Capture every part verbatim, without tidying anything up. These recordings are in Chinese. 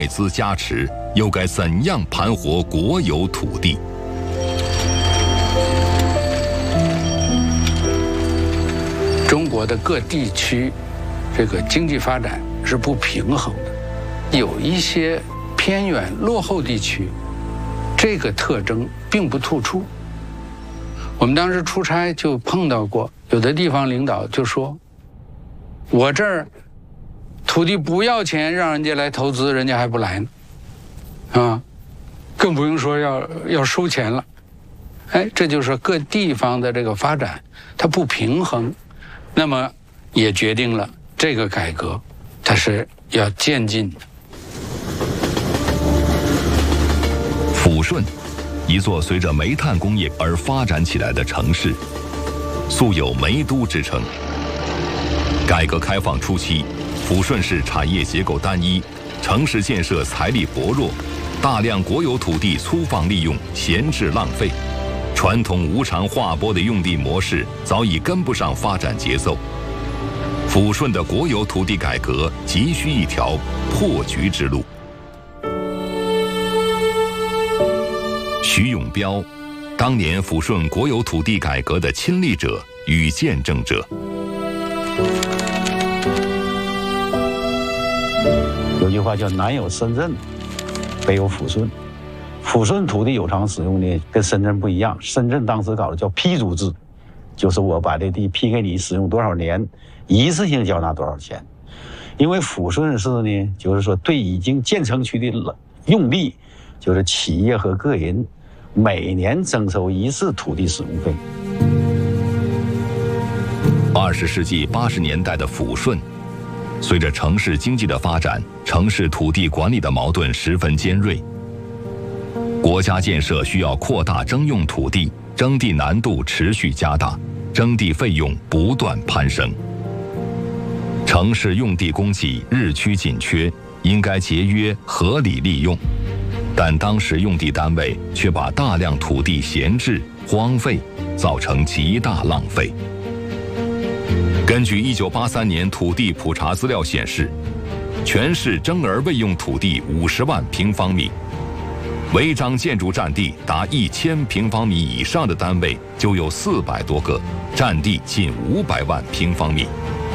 资加持，又该怎样盘活国有土地？ 中国的各地区，这个经济发展是不平衡的，有一些偏远落后地区，这个特征并不突出。我们当时出差就碰到过，有的地方领导就说：“我这儿土地不要钱，让人家来投资，人家还不来呢，啊，更不用说要要收钱了。”哎，这就是各地方的这个发展它不平衡，那么也决定了这个改革它是要渐进的。 抚顺，一座随着煤炭工业而发展起来的城市，素有煤都之称。改革开放初期，抚顺市产业结构单一，城市建设财力薄弱，大量国有土地粗放利用，闲置浪费，传统无偿划拨的用地模式早已跟不上发展节奏。抚顺的国有土地改革急需一条破局之路。徐永标，当年抚顺国有土地改革的亲历者与见证者。 有句话叫“南有深圳，北有抚顺”。抚顺土地有偿使用呢，跟深圳不一样。深圳当时搞的叫批租制，就是我把这地批给你使用多少年，一次性交纳多少钱。因为抚顺市呢，就是说对已经建成区的用地，就是企业和个人每年征收一次土地使用费。 二十世纪八十年代的抚顺，随着城市经济的发展，城市土地管理的矛盾十分尖锐。国家建设需要扩大征用土地，征地难度持续加大，征地费用不断攀升。城市用地供给日趋紧缺，应该节约合理利用，但当时用地单位却把大量土地闲置荒废，造成极大浪费。根据一九八三年土地普查资料显示，全市征而未用土地五十万平方米，违章建筑占地达一千平方米以上的单位就有四百多个，占地近五百万平方米。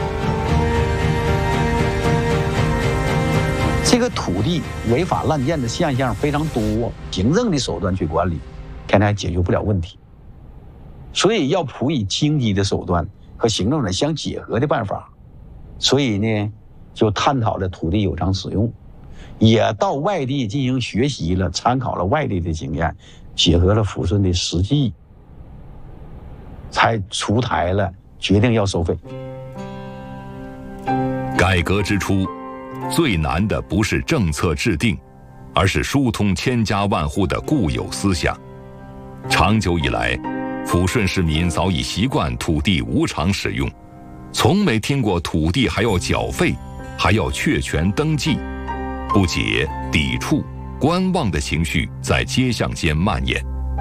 这个土地违法滥建的现象非常多，行政的手段去管理，天天还解决不了问题，所以要辅以经济的手段和行政的相结合的办法。所以呢，就探讨了土地有偿使用，也到外地进行学习了，参考了外地的经验，结合了抚顺的实际，才出台了决定要收费。 改革之初，最难的不是政策制定，而是疏通千家万户的固有思想。长久以来，抚顺市民早已习惯土地无偿使用，从没听过土地还要缴费，还要确权登记，不解、抵触、观望的情绪在街巷间蔓延。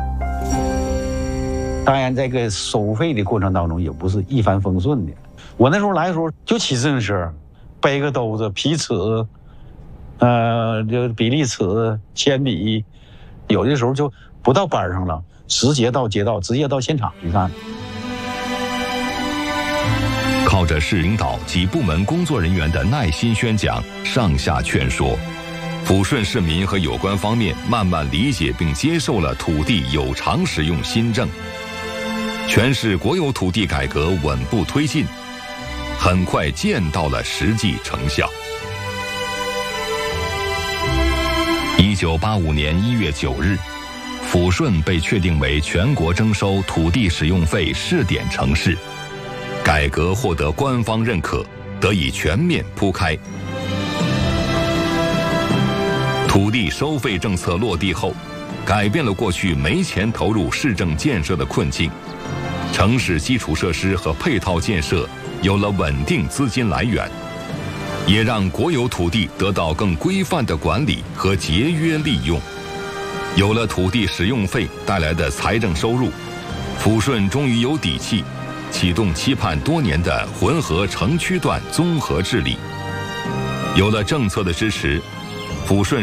当然，这个收费的过程当中也不是一帆风顺的。我那时候来的时候就骑自行车，背个兜子、皮尺，呃，就比例尺、铅笔，有的时候就不到班上了，直接到街道，直接到现场去干。 靠着市领导及部门工作人员的耐心宣讲、上下劝说，抚顺市民和有关方面慢慢理解并接受了土地有偿使用新政，全市国有土地改革稳步推进，很快见到了实际成效。一九八五年一月九日，抚顺被确定为全国征收土地使用费试点城市，改革获得官方认可，得以全面铺开。土地收费政策落地后，改变了过去没钱投入市政建设的困境，城市基础设施和配套建设有了稳定资金来源，也让国有土地得到更规范的管理和节约利用。有了土地使用费带来的财政收入，抚顺终于有底气启动期盼多年的浑河城区段综合治理。有了政策的支持，抚顺